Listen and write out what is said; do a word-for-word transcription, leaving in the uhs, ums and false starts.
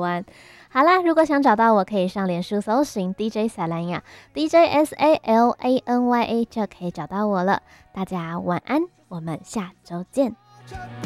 湾。好啦，如果想找到我，可以上脸书搜寻 D J 萨兰雅 D J S A L A N Y A 就可以找到我了。大家晚安，我们下周见。